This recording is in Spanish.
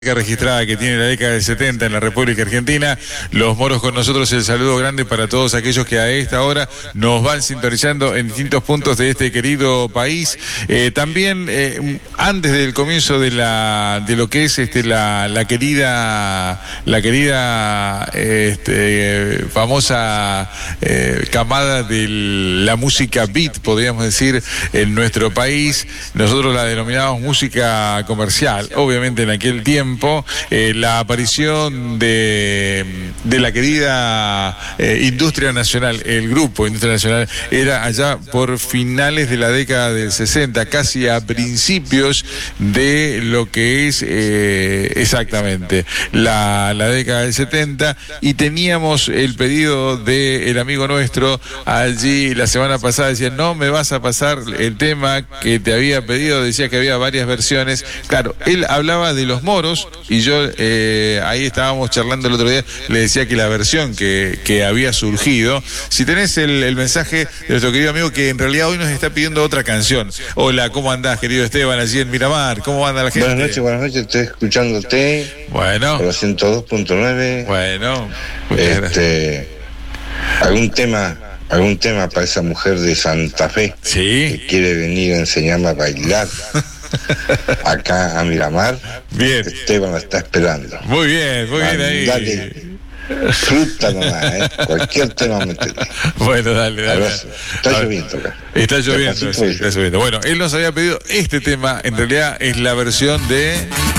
Registrada que tiene la década del 70 en la República Argentina. Los moros con nosotros, el saludo grande para todos aquellos que a esta hora nos van sintonizando en distintos puntos de este querido país. También antes del comienzo de lo que es la querida famosa camada de la música beat, podríamos decir, en nuestro país. Nosotros la denominamos música comercial. Obviamente en aquel tiempo la aparición de la querida Industria Nacional, el grupo Industria Nacional, era allá por finales de la década del 60, casi a principios de lo que es exactamente la década del 70, y teníamos el pedido del amigo nuestro allí la semana pasada. Decía: no me vas a pasar el tema que te había pedido. Decía que había varias versiones. Claro, él hablaba de Los Moros, y yo ahí estábamos charlando el otro día, le decía que la versión que había surgido. Si tenés el mensaje de nuestro querido amigo, que en realidad hoy nos está pidiendo otra canción. Hola, ¿cómo andás, querido Esteban, allí en Miramar? ¿Cómo anda la gente? Buenas noches, estoy escuchándote. Bueno. Por la 102.9. Bueno. Algún tema para esa mujer de Santa Fe. Sí. Que quiere venir a enseñarme a bailar. Acá a Miramar. Bien. Esteban la está esperando. Muy bien ahí. Dale, fruta nomás, cualquier tema metele. Bueno, dale. Está lloviendo acá. Está lloviendo, sí, está lloviendo. Bueno, él nos había pedido este tema, en realidad es la versión de...